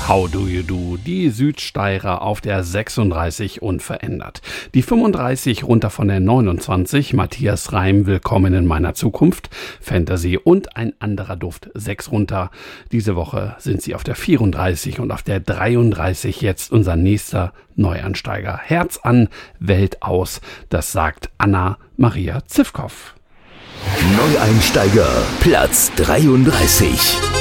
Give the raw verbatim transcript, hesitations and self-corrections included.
How do you do? Die Südsteirer auf der sechsunddreißig unverändert. Die fünfunddreißig runter von der neunundzwanzig. Matthias Reim, Willkommen in meiner Zukunft. Fantasy und ein anderer Duft, sechs runter. Diese Woche sind sie auf der vierunddreißig und auf der dreiunddreißig jetzt unser nächster Neuansteiger. Herz an, Welt aus. Das sagt Anna-Maria Zivkow. Neueinsteiger, Platz dreiunddreißig.